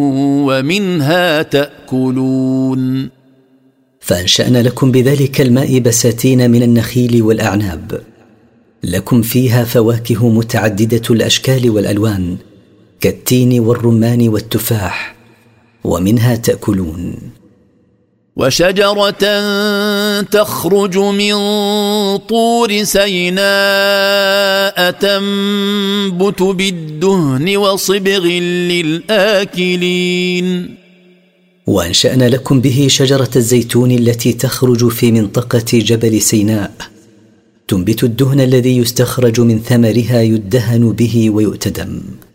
ومنها تأكلون. فأنشأنا لكم بذلك الماء بساتين من النخيل والأعناب، لكم فيها فواكه متعددة الأشكال والألوان كالتين والرمان والتفاح، ومنها تأكلون. وشجرة تخرج من طور سيناء تنبت بالدهن وصبغ للآكلين. وأنشأنا لكم به شجرة الزيتون التي تخرج في منطقة جبل سيناء، تنبت الدهن الذي يستخرج من ثمرها يدهن به ويؤتدم.